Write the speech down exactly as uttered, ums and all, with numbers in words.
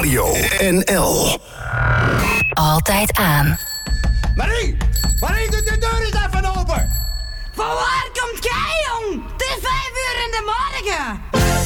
Radio N L. Altijd aan. Marie! Marie, doe de deur eens even open! Van waar komt jij, jong? Het is vijf uur in de morgen.